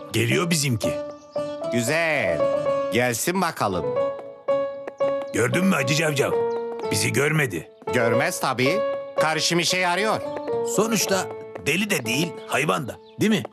Geliyor bizimki. Güzel. Gelsin bakalım. Gördün mü Hacı Cavcav? Bizi görmedi. Görmez tabii. Karışım işe yarıyor. Sonuçta deli de değil, hayvan da. Değil mi?